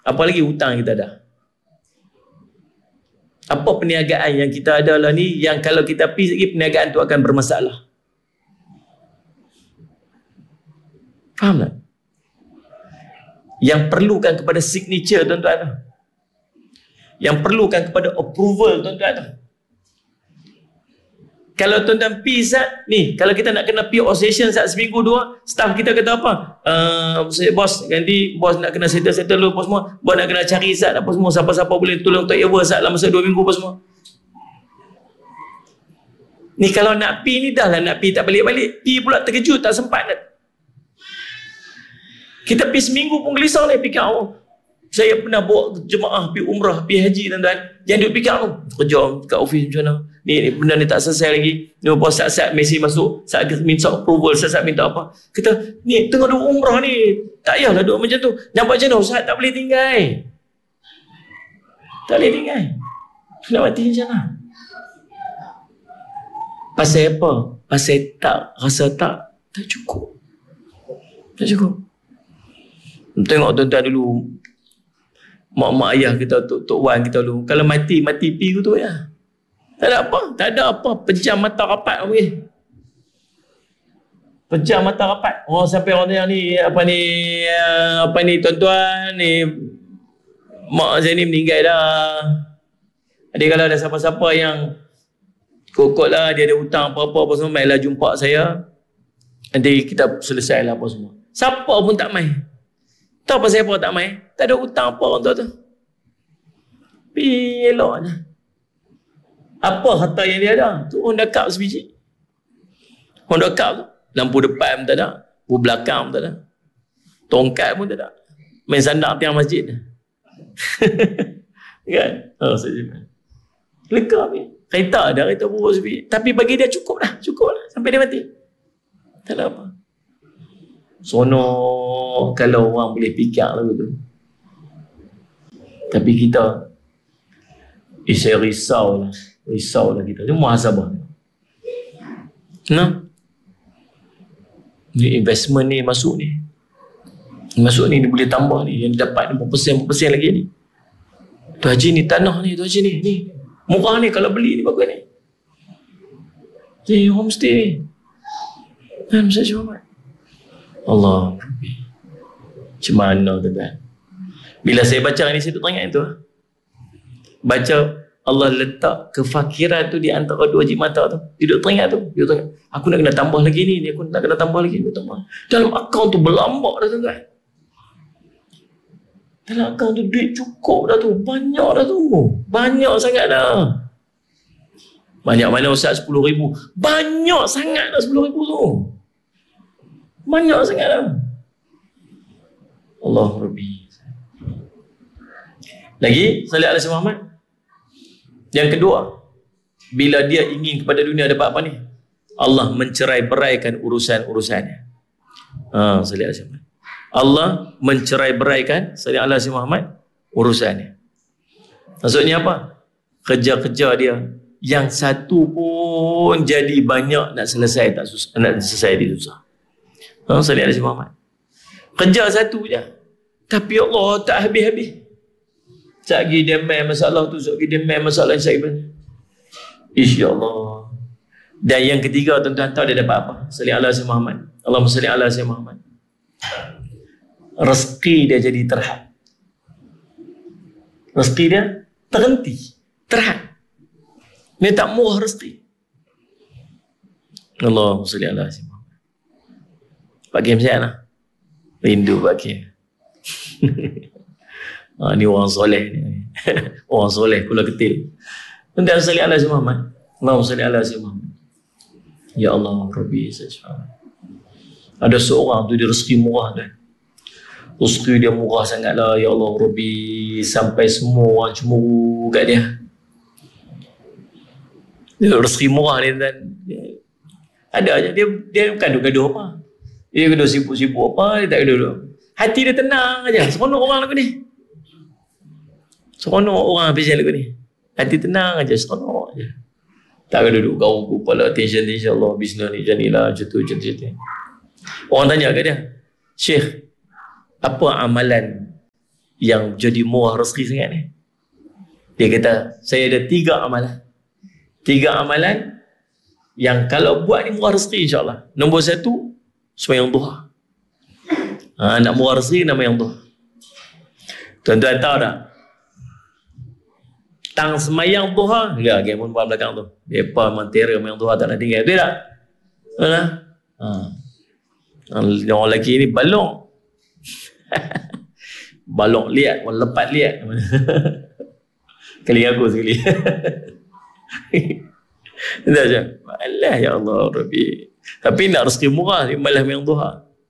Apa lagi hutang kita ada? Apa perniagaan yang kita ada lah ni, yang kalau kita pergi lagi, perniagaan tu akan bermasalah. Faham tak? Yang perlukan kepada signature tuan-tuan, yang perlukan kepada approval tuan-tuan. Kalau tuan-tuan pergi Zat ni, kalau kita nak kena PO session Zat seminggu dua, staff kita kata apa? Bos, nanti bos nak kena settle dulu apa semua, bos nak kena cari Zat apa semua, siapa-siapa boleh tolong take over Zat dalam masa 2 minggu apa semua. Ni kalau nak pergi ni dah lah nak pergi tak balik-balik, pergi pula terkejut tak sempat dah. Kita pergi seminggu pun gelisah ni, fikir saya pernah bawa jemaah pergi umrah, pergi haji tuan-tuan. Yang dia fikir kerja kat office macam mana? Ni benda ni tak selesai lagi. Ni bos saat-saat mesej masuk, saat minta approval, saat-saat minta apa. Kita ni tengah duduk umrah ni, tak payahlah duduk macam tu. Nampak macam mana? Saat tak boleh tinggal. Tak boleh tinggal. Nak mati macam mana? Pasal apa? Pasal tak rasa tak cukup. Tak cukup. Tengok tuan-tuan dulu, mak-mak ayah kita, tok wan kita dulu, kalau mati pi tu ya. Tak ada apa, pejam mata rapat okey. Pejam mata rapat. Sampai orang yang ni apa ni tuan-tuan ni, mak saya ni meninggal dah. Jadi kalau ada siapa-siapa yang kokotlah dia ada hutang apa-apa semua, mailah jumpa saya. Nanti kita selesailah apa semua. Siapa pun tak mai. Tahu pasal apa tak mai? Tak ada hutang apa orang tu. Pergi elok je. Apa harta yang dia ada? Tu Honda Cup sebiji. Honda Cup tu. Lampu depan pun tak ada. Lampu belakang pun tak ada. Tongkat pun tak ada. Main sandar tiang masjid. Kan? Saja. Lekap ni. Kereta ada, kereta buruk sebiji. Tapi bagi dia cukup lah. Sampai dia mati. Tak ada apa. Sono kalau orang boleh fikir lah betul. Tapi kita saya risau lah kita. Itu muhasabah. Nah, ni investment ni masuk ni dia boleh tambah ni, yang dapat 5% lagi ni. Tu haji ni tanah ni, tu haji ni murah ni kalau beli ni bagus ni. Ni homestay ni. Dan saya cuba Allah, macam mana tuan-tuan? Bila saya baca ni, saya teringat itu. Baca Allah letak kefakiran tu di antara dua jik mata tu. Dia teringat tu. Dia teringat, aku nak kena tambah lagi ni, aku nak kena tambah lagi ni. Dalam akaun tu berlambak dah tuan-tuan. Dalam akaun tu duit cukup dah tu. Banyak dah tu. Banyak sangat dah. Banyak mana Ustaz 10,000? Banyak sangat dah 10,000 tu. Banyak sangat dah. Allah Rabbi. Lagi salih alaihi Muhammad. Yang kedua, bila dia ingin kepada dunia dapat apa ni? Allah mencerai-beraikan urusan-urusannya. Salih alaihi Muhammad. Allah mencerai-beraikan salih alaihi Muhammad urusannya. Maksudnya apa? Kerja-kerja dia yang satu pun jadi banyak, nak selesai tak susah, nak selesai dia susah. Salih alaihi Muhammad. Kerja satu je, tapi Allah tak habis-habis. Sekejap lagi dia main masalah tu, sekejap lagi dia main masalah yang saya. InsyaAllah. Dan yang ketiga, tuan-tuan tahu dia dapat apa? Salih alaihi Muhammad. Allahumma salli ala sayyidina Muhammad. Rezeki dia jadi terhad. Rezeki dia terhenti, terhad. Dia tak murah rezeki. Allahumma salli ala sayyidina Muhammad. Pak Kim siap lah. Rindu Pak Kim. Ni orang soleh ni. Orang soleh pula ketil. Tuan-tuan salli ala sayyidina Muhammad. Allahumma salli ala sayyidina Muhammad. Ya Allah Rabbi sajdah. Ada seorang tu dia rezeki murah tu. Rezeki dia murah sangat lah. Ya Allah Rabbi. Sampai semua orang cemburu kat dia. Dia rezeki murah ni kan. Ada aja. Dia bukan gaduh apa. Dia gaduh sibuk-sibuk apa. Dia tak gaduh. Hati dia tenang aja. Seronok orang lagu ni. Seronok orang habis lagu ni. Hati tenang aja. Seronok aja. Tak ada duduk gaung kepala tension Allah bisnes ni macam ni lah macam tu. Orang tanya kat dia, Syekh, apa amalan yang jadi murah rezeki sangat ni? Dia kata, saya ada 3 amalan. 3 amalan yang kalau buat ni murah rezeki insyaAllah. Nombor 1, sembahyang duha. Nak murah rezeki, nak sembahyang duha. Tuan-tuan tahu tak? Tang sembahyang duha, ya, game pun belakang tu. Depa mentera sembahyang duha tak nak tinggal. Betul tak? Betul tak? Orang lelaki ni balong. Balong liat, lepat liat. Kali aku sekali. Tak je. Alah ya Allah Rabbi. Tapi nak rezeki murah, dia malah sembahyang duha.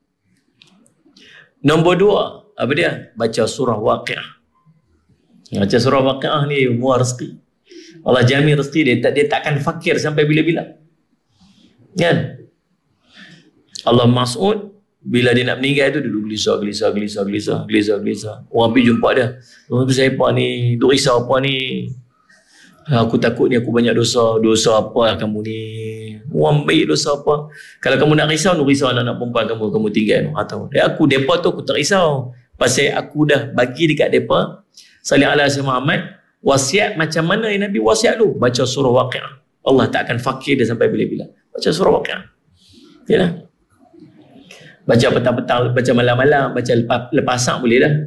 Nombor 2, apa dia? Baca surah Waqiah. Baca surah Waqiah ni murah rezeki. Allah jamin rezeki dia takkan fakir sampai bila-bila. Kan? Allah Mas'ud bila dia nak meninggal tu duduk gelisah. Orang pergi jumpa dia. Oh, saya apa ni? Duk risau apa ni? Aku takut ni aku banyak dosa. Dosa apa kamu ni? Orang baik dosa apa? Kalau kamu nak risau anak-anak perempuan kamu tinggal. Atau aku depa tu aku tak risau. Pasal aku dah bagi dekat depa salih ala Sayyidina Muhammad wasiat macam mana yang Nabi wasiat tu? Baca surah Waqiah. Allah tak akan fakir dia sampai bila-bila. Baca surah Waqiah. Yalah. Baca petang-petang, baca malam-malam, baca lepas asar boleh dah.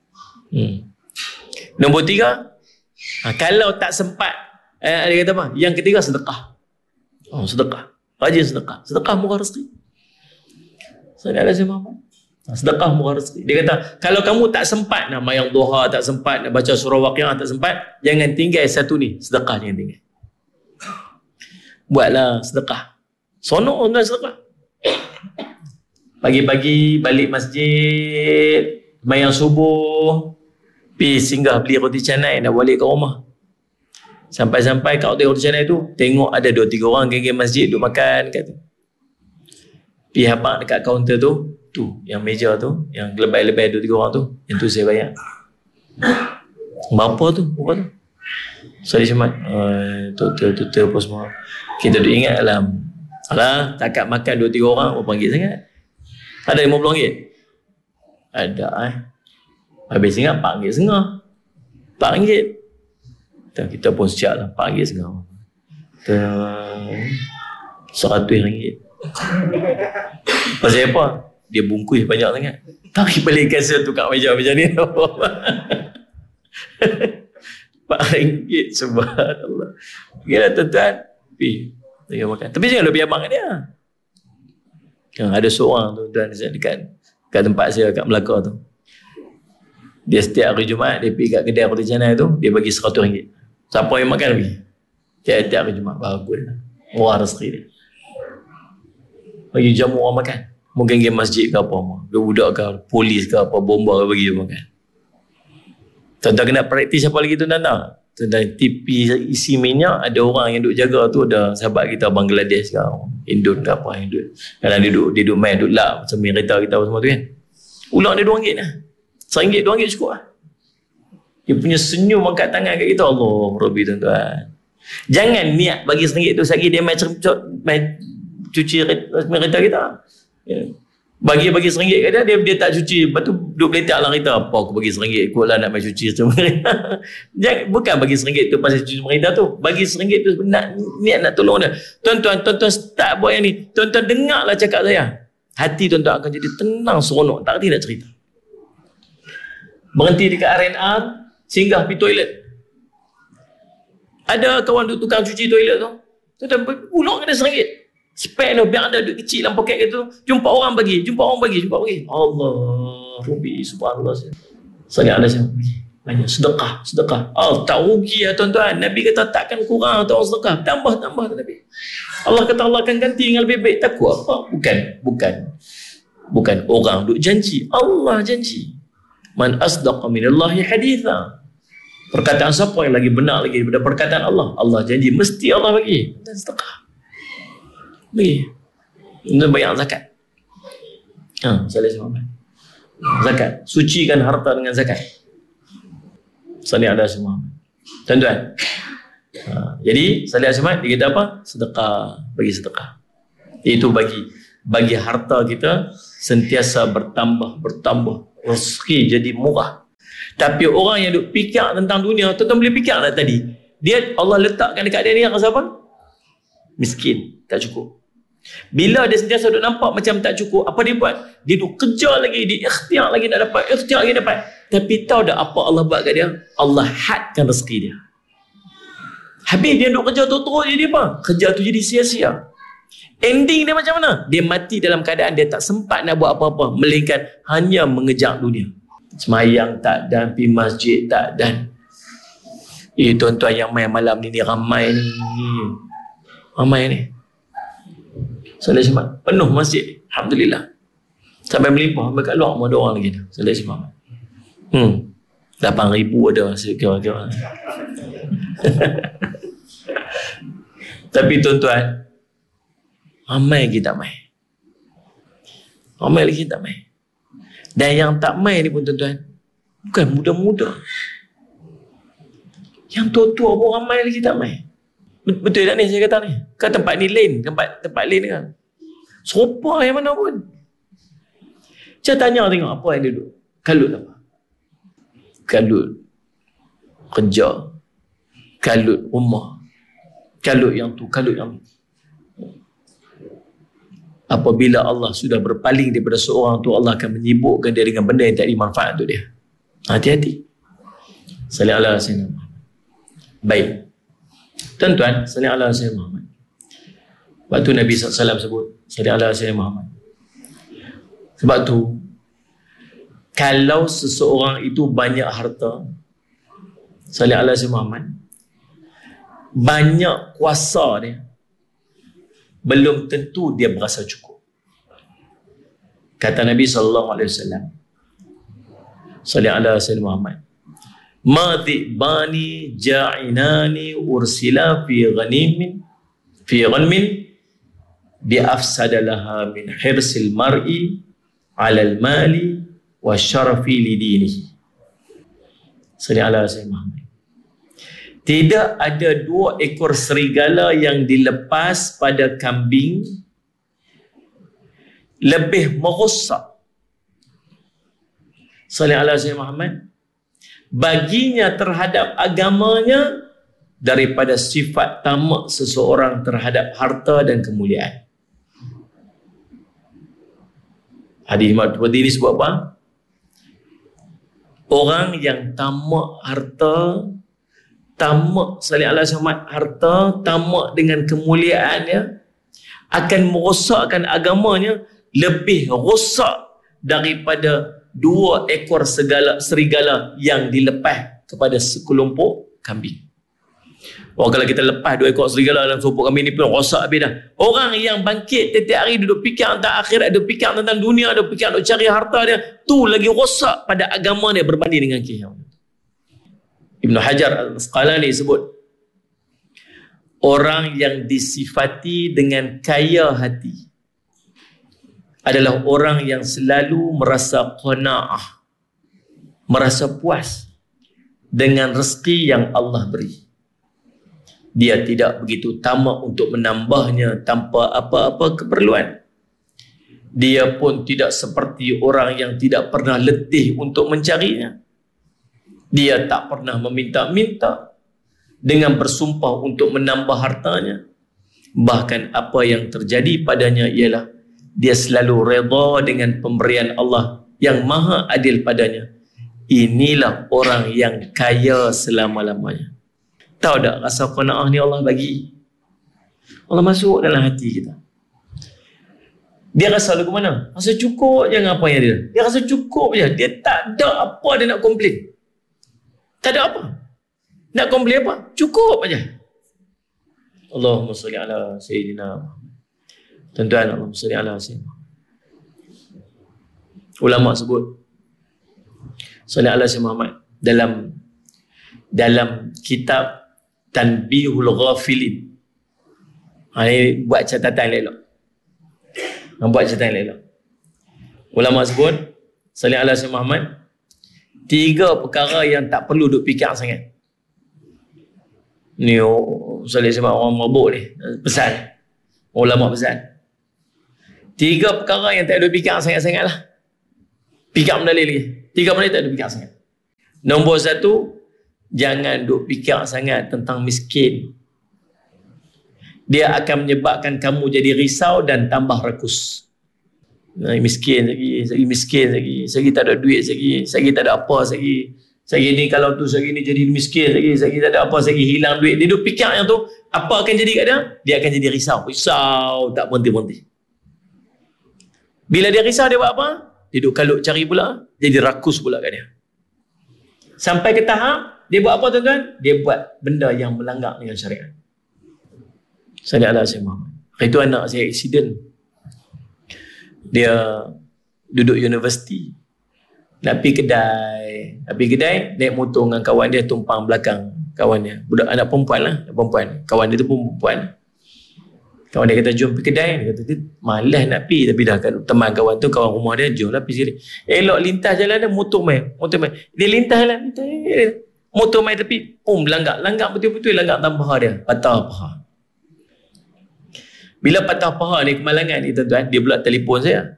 Nombor 3, kalau tak sempat, dia kata apa? Yang ketiga, sedekah. Sedekah. Rajin sedekah. Sedekah murah rezeki. Saya ada sama apa? Sedekah murah rezeki. Dia kata, kalau kamu tak sempat nak sembahyang duha, tak sempat nak baca surah Waqiah, tak sempat, jangan tinggal satu ni. Sedekah jangan tinggal. Buatlah sedekah. Sonok tuan sedekah. Pagi-pagi balik masjid, sembahyang subuh, pergi singgah beli roti canai, nak balik ke rumah. Sampai-sampai kat roti canai tu, tengok ada 2-3 orang geng-geng masjid duduk makan kat tu. Pergi hapak dekat kaunter tu, yang meja tu, yang lebay-lebay 2-3 orang tu, yang tu saya bayar. Berapa tu? Saya cuma tutur apa semua. Kita duk ingat alah, takat makan 2-3 orang, berapa ringgit sangat? Ada RM50? Ada Habis ingat RM4.5. RM4. Kita pun siap lah RM4.5. RM100. Pasal apa? Dia bungkus banyak sangat. Tarik balik kasir tu kat meja macam ni. RM4. Subhanallah. Gila tuan-tuan. Pergi makan. Tapi jangan lebih abang kat dia. Ada seorang tu tuan dekat tempat saya kat Melaka tu. Dia setiap hari Jumaat dia pergi kat kedai roti canai tu, dia bagi RM100. Siapa yang makan pergi? Tiap hari Jumaat. Bagus lah. Murah rezeki dia. Bagi jamu orang makan. Mungkin game masjid ke apa. Budak ke, polis ke apa, bomba ke bagi dia makan. Tuan-tuan kena praktis apa lagi tu Nana? Tentang TV isi minyak, ada orang yang duduk jaga tu, ada sahabat kita Bangladesh ke Indon ke apa yang duduk. Kadang dia duduk main, duduk lap macam kereta kita semua tu kan. Ulang dia RM2 lah. RM1, RM2 cukup lah. Dia punya senyum angkat tangan kat kita, Allah Rabbi tuan-tuan. Jangan niat bagi RM1 tu sekali dia main cuci kereta kita. Bagi RM1 kat dia tak cuci, lepas tu duduk letak lah kereta. Apa aku bagi RM1 kot lah nak main cuci semua. Bukan bagi RM1 tu pasal cuci kereta tu, bagi RM1 tu niat nak tolong dia. Tuan-tuan start buat yang ni, tuan-tuan dengarlah cakap saya, hati tuan-tuan akan jadi tenang, seronok, tak reti nak cerita. Berhenti dekat R&R, singgah pergi toilet, ada kawan duduk tukang cuci toilet tu, tuan-tuan pulak kena RM1. Spare tu, biar ada duit kecil dalam poket gitu. Jumpa orang bagi. Allah Rabbi, subhanallah. Saya ada siapa? Banyak sedekah. Tak rugi ya tuan-tuan. Nabi kata takkan kurang atau sedekah. Tambah Nabi. Allah kata Allah akan ganti dengan lebih baik. Takut apa? Bukan orang duk janji. Allah janji. Man asdaqa minallahi haditha. Perkataan siapa yang lagi benar lagi daripada perkataan Allah? Allah janji mesti Allah bagi. Dan sedekah. Untuk bayar zakat. Salih sama zakat. Sucikan harta dengan zakat. Salih ada semua. Tuan-tuan. Jadi salih asmat dia kata apa? Sedekah. Bagi sedekah. Itu bagi harta kita sentiasa bertambah. Rezeki jadi murah. Tapi orang yang duk fikir tentang dunia, tuan-tuan boleh fikir tak tadi? Dia, Allah letakkan dekat dia ni yang rasa apa? Miskin, tak cukup. Bila dia sentiasa duk nampak macam tak cukup, apa dia buat? Dia duk kejar lagi, dia ikhtiar lagi nak dapat, ikhtiar lagi dapat. Tapi tahu tak apa Allah buat kat dia? Allah hadkan rezeki dia. Habis dia duk kerja terus jadi apa? Kerja tu jadi sia-sia. Ending dia macam mana? Dia mati dalam keadaan dia tak sempat nak buat apa-apa, melainkan hanya mengejar dunia. Semayang tak dan, pergi masjid tak dan. Tuan-tuan yang main malam ni ramai ni. Ramai ni. Salat Jumaat penuh masjid. Alhamdulillah. Sampai melimpah. Sampai kat luar ada orang lagi. Salat Jumaat. 8,000 ada kira-kira. Tapi tuan-tuan, ramai lagi tak main. Ramai lagi tak main. Dan yang tak main ni pun tuan-tuan, bukan muda-muda. Yang tua-tua pun ramai lagi tak main. Betul tak ni saya kata ni? Kan tempat ni lain, tempat lain kan. Serupa yang mana pun. Saya tanya tengok apa yang dia duduk. Kalut apa? Kalut kerja. Kalut rumah. Kalut yang tu, kalut yang tu. Apabila Allah sudah berpaling daripada seorang tu, Allah akan menyibukkan dia dengan benda yang tak ada manfaat untuk dia. Hati-hati. Sallallahu alaihi wasallam. Baik. Tuan-tuan, sallallahu alaihi wasallam. Waktu Nabi SAW sebut sallallahu alaihi wasallam. Sebab tu, kalau seseorang itu banyak harta, sallallahu alaihi wasallam, banyak kuasa dia, belum tentu dia berasa cukup. Kata Nabi sallallahu alaihi wasallam, sallallahu alaihi wasallam, ma dhi'bani ja'inani ursila fi ghanmin bi afsada laha min hirsil mar'i 'ala al-mali wa syarafi li dinihi. Sallallahu alaihi wasallam. Tidak ada 2 ekor serigala yang dilepas pada kambing lebih merosak, sallallahu alaihi wasallam, baginya terhadap agamanya daripada sifat tamak seseorang terhadap harta dan kemuliaan. Hadis seperti ini sebab apa? Orang yang tamak harta, tamak sallallahu alaihi wasallam harta, tamak dengan kemuliaannya, akan merosakkan agamanya lebih rosak daripada 2 ekor serigala yang dilepas kepada sekelompok kambing. Kalau kita lepas 2 ekor serigala dalam sekelompok kambing ni pun rosak habis dah. Orang yang bangkit setiap hari duduk fikir tentang akhirat, duduk fikir tentang dunia, duduk fikir duduk cari harta dia, tu lagi rosak pada agama dia berbanding dengan kiamat. Ibn Hajar Al-Asqalani sebut, orang yang disifati dengan kaya hati adalah orang yang selalu merasa qanaah, merasa puas dengan rezeki yang Allah beri. Dia tidak begitu tamak untuk menambahnya tanpa apa-apa keperluan. Dia pun tidak seperti orang yang tidak pernah letih untuk mencarinya. Dia tak pernah meminta-minta dengan bersumpah untuk menambah hartanya. Bahkan apa yang terjadi padanya ialah dia selalu redha dengan pemberian Allah yang maha adil padanya. Inilah orang yang kaya selama-lamanya. Tahu tak rasa qanaah ni Allah bagi? Allah masuk dalam hati kita. Dia rasa lagu mana? Rasa cukup je dengan apa yang dia. Dia rasa cukup je. Dia tak ada apa dia nak komplain. Tak ada apa. Nak komplain apa? Cukup aja. Allahumma salli ala Sayyidina Muhammad. Tuan-tuan, Allahumma salli ala Sayyidina Muhammad. Ulama sebut salli ala Sayyidina Muhammad dalam kitab Tanbihul Ghafilin. Ini buat catatan elok. Buat catatan elok. Ulama sebut salli ala Sayyidina Muhammad, 3 perkara yang tak perlu duk fikir sangat. Ni salli sebab orang mabuk ni pesan. Ulama pesan 3 perkara yang tak ada fikir sangat-sangat lah. Fikir benda lain lagi. 3 benda tak ada fikir sangat. Nombor satu, jangan duk fikir sangat tentang miskin. Dia akan menyebabkan kamu jadi risau dan tambah rakus. Miskin lagi, miskin lagi, tak ada duit lagi, tak ada apa lagi. Ni kalau tu ni jadi miskin lagi, tak ada apa lagi, hilang duit. Dia duk fikir yang tu, apa akan jadi kat dia? Dia akan jadi risau. Risau tak berhenti-berhenti. Bila dia risau, dia buat apa? Dia duk kalut cari pula, jadi rakus pula kat dia. Sampai ke tahap, dia buat apa tuan-tuan? Dia buat benda yang melanggar dengan syariat. Syariat Allah saya Muhammad. Itu anak saya accident. Dia duduk universiti. Nak pergi kedai, naik motor dengan kawan dia, tumpang belakang kawan dia. Budak anak perempuan lah, Kawan dia tu pun perempuan. Kawan dia kata, jom pergi kedai. Dia kata, malas nak pergi. Tapi dah teman kawan tu, kawan rumah dia, jom lah pergi sini. Elok lintas jalan dia, motor main. Dia lintas jalan, motor main tepi, langgar betul-betul, langgar atas paha dia, patah paha. Bila patah paha ni, kemalangan ni tuan-tuan, dia pula telefon saya.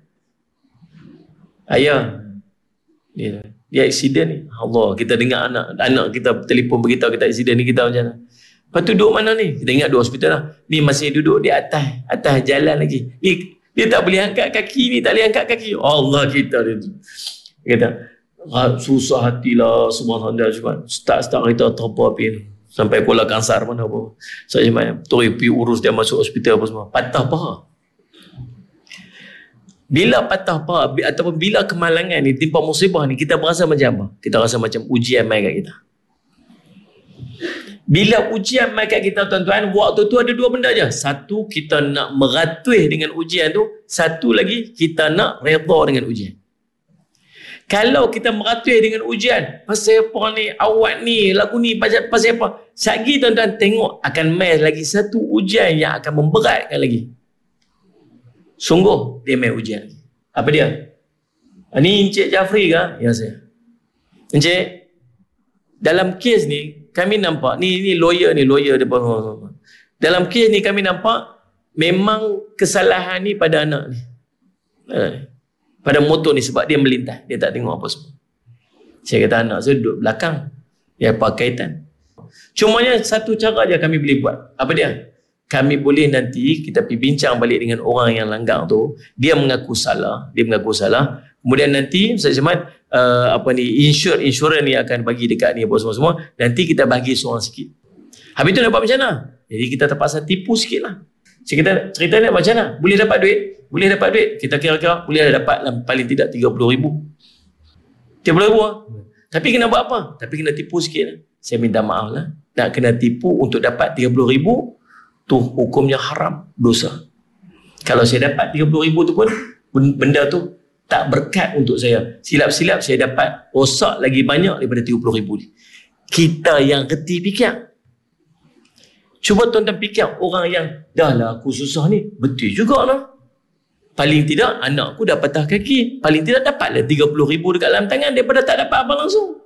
Ayah, dia accident ni. Allah, kita dengar anak kita telefon beritahu kita accident ni, kita macam mana? Lepas tu duduk mana ni? Kita ingat dua hospital lah. Ni masih duduk di atas jalan lagi. Dia tak boleh angkat kaki ni, tak boleh angkat kaki. Allah kita dia tu. Dia kata, susah hatilah, subhanallah. Start kita terapa api ni. Sampai Kuala Kangsar mana apa. Saya macam, pergi urus dia masuk hospital apa semua. Patah paha. Bila patah paha, ataupun bila kemalangan ni, timpa musibah ni, kita berasa macam apa? Kita rasa macam ujian main kat kita. Bila ujian main kat kita tuan-tuan, waktu tu ada dua benda je. Satu, kita nak meratuih dengan ujian tu. Satu lagi, kita nak redha dengan ujian. Kalau kita meratuih dengan ujian, pasal apa ni, awak ni, lagu ni, pasal apa? Sagi tuan-tuan tengok, akan main lagi satu ujian yang akan memberatkan lagi. Sungguh, dia main ujian lagi. Apa dia? Ni Encik Jafri ke? Ya, saya. Encik, dalam kes ni, kami nampak, ni lawyer depan. Dalam kes ni kami nampak, memang kesalahan ni pada anak ni. Pada motor ni sebab dia melintas, dia tak tengok apa semua. Saya kata anak saya duduk belakang, dia apa kaitan? Cumanya satu cara je kami boleh buat. Apa dia? Kami boleh nanti kita pergi bincang balik dengan orang yang langgar tu, dia mengaku salah. Kemudian nanti Ustaz Syamad insurans ni akan bagi dekat ni apa semua. Nanti kita bagi seorang sikit. Habis tu nak buat macam mana? Jadi kita terpaksa tipu sikit lah. Kita cerita ni macam mana? Boleh dapat duit? Kita kira-kira boleh dapat paling tidak 30,000. 30,000 lah. Tapi kena buat apa? Tapi kena tipu sikit lah. Saya minta maaf lah. Nak kena tipu untuk dapat 30,000 tu hukumnya haram, dosa. Kalau saya dapat 30,000 tu pun benda tu tak berkat untuk saya. Silap-silap saya dapat rosak lagi banyak daripada 30,000 ni. Kita yang reti fikir. Cuba tuan-tuan fikir orang yang dah lah aku susah ni, betul juga lah. Paling tidak anakku dah patah kaki, paling tidak dapatlah 30,000 dekat dalam tangan daripada tak dapat apa langsung.